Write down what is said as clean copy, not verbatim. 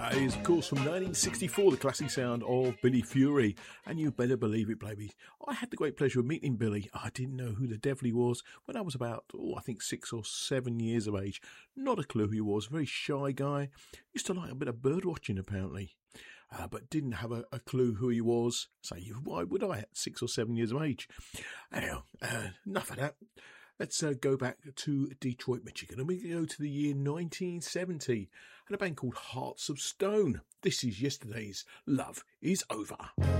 is, of course, from 1964, the classic sound of Billy Fury. And you better believe it, baby. I had the great pleasure of meeting Billy. I didn't know who the devil he was when I was about, I think 6 or 7 years of age. Not a clue who he was. Very shy guy. Used to like a bit of bird watching, apparently. But didn't have a clue who he was. So why would I at 6 or 7 years of age? Anyhow, enough of that. Let's go back to Detroit, Michigan, and we go to the year 1970 and a band called Hearts of Stone. This is Yesterday's Love Is Over.